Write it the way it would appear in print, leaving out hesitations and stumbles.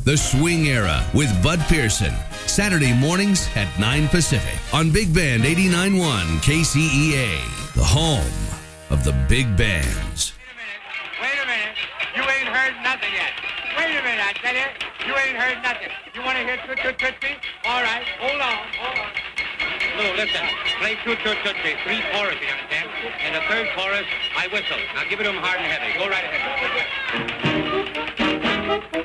The Swing Era with Bud Pearson. Saturday mornings at 9 Pacific on Big Band 89.1 KCEA, the home of the big bands. Wait a minute. You ain't heard nothing yet. Wait a minute, I tell you. You ain't heard nothing. You want to hear Toot Toot Tootsie? All right, hold on. Lou, listen. Play Toot Toot Tootsie. 3 choruses, you understand? And the third chorus, I whistle. Now give it to him hard and heavy. Go right ahead.